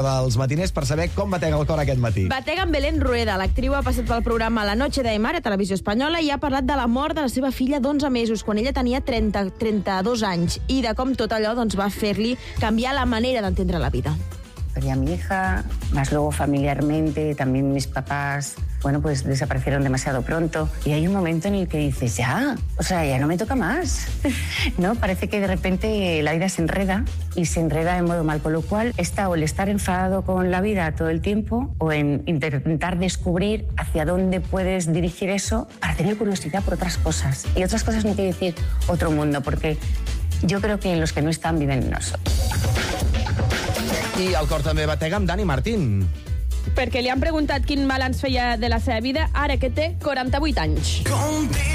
dels matiners per saber com batega el cor aquest matí. Batega amb Belén Rueda. L'actriu ha passat pel programa La Noche de Aymar a Televisió Espanyola i ha parlat de la mort de la seva filla d'11 mesos, quan ella tenia 32 anys, i de com tot allò va fer-li canviar la manera d'entendre la vida. Perdí a mi hija, más luego familiarmente, también mis papás, pues desaparecieron demasiado pronto. Y hay un momento en el que dices, ya no me toca más, ¿no? Parece que de repente la vida se enreda y se enreda de modo mal, con lo cual está o el estar enfadado con la vida todo el tiempo o en intentar descubrir hacia dónde puedes dirigir eso para tener curiosidad por otras cosas. Y otras cosas no quiere decir otro mundo, porque yo creo que los que no están viven en nosotros. I el cor també batega amb Dani Martín. Perquè li han preguntat quin balanç feia de la seva vida ara que té 48 anys.